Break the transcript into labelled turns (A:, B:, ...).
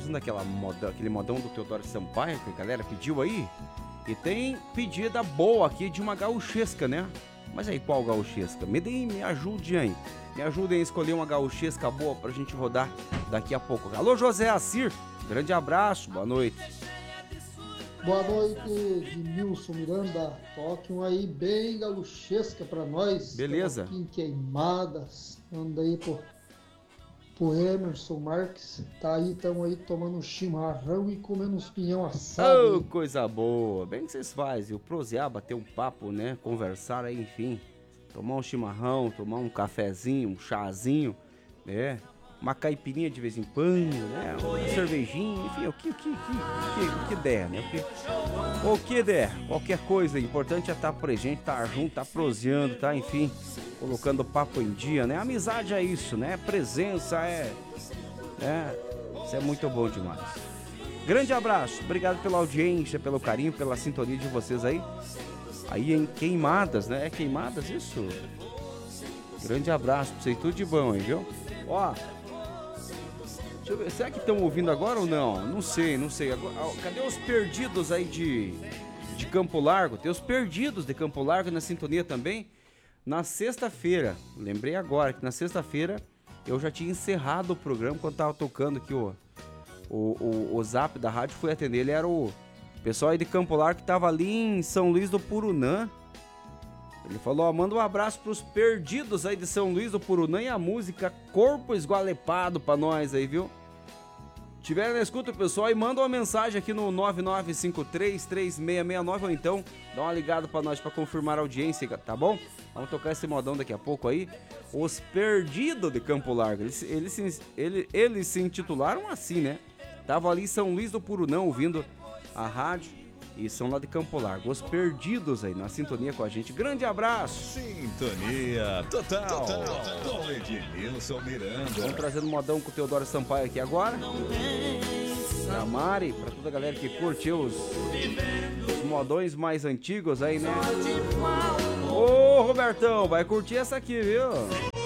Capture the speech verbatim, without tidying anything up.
A: fazendo aquela moda, aquele modão do Teodoro Sampaio que a galera pediu aí. E tem pedida boa aqui de uma gauchesca, né? Mas aí, qual gauchesca? Me deem, me ajudem aí. Me ajudem a escolher uma gauchesca boa pra gente rodar daqui a pouco. Alô, José Assir, grande abraço, boa noite.
B: Boa noite, Edmilson Miranda. Toque um aí bem gauchesca pra nós.
A: Beleza.
B: Aqui em Queimadas. Anda aí pro, pro Emerson Marques. Tá aí, tamo aí tomando um chimarrão e comendo uns pinhão assado.
A: Oh, coisa boa. Bem que vocês fazem. O prosear, bater um papo, né? Conversar aí, enfim. Tomar um chimarrão, tomar um cafezinho, um chazinho, né? Uma caipirinha de vez em quando, né? Uma cervejinha, enfim, o que, o que, o que, o que, o que der, né? O que, o que der, qualquer coisa. O importante é estar presente, estar junto, estar proseando, tá? Enfim, colocando o papo em dia, né? Amizade é isso, né? Presença é... é isso é muito bom demais. Grande abraço, obrigado pela audiência, pelo carinho, pela sintonia de vocês aí. Aí em Queimadas, né? É Queimadas isso? Grande abraço pra vocês, tudo de bom, hein, viu? Ó... Deixa eu ver, será que estão ouvindo agora ou não? Não sei, não sei. Agora, cadê os perdidos aí de, de Campo Largo? Tem os perdidos de Campo Largo na sintonia também. Na sexta-feira, lembrei agora que na sexta-feira eu já tinha encerrado o programa quando tava tocando aqui o, o, o, o zap da rádio, fui atender. Ele era o pessoal aí de Campo Largo que tava ali em São Luís do Purunã. Ele falou, ó, manda um abraço pros perdidos aí de São Luís do Purunã e a música Corpo Esgualepado pra nós aí, viu? Tiver na escuta, pessoal, e manda uma mensagem aqui no nove nove cinco três, três seis seis nove ou então dá uma ligada pra nós pra confirmar a audiência, tá bom? Vamos tocar esse modão daqui a pouco aí. Os Perdidos de Campo Largo, eles, eles, se, eles, eles se intitularam assim, né? Estavam ali em São Luís do Purunã ouvindo a rádio. E são lá de Campo Largo, os perdidos aí na sintonia com a gente. Grande abraço!
C: Sintonia total, total. Com Edmilson Miranda.
A: Vamos trazendo modão com o Teodoro Sampaio aqui agora. Pra Mari, pra toda a galera que curtiu os, os modões mais antigos aí, né? Ô, Robertão, vai curtir essa aqui, viu?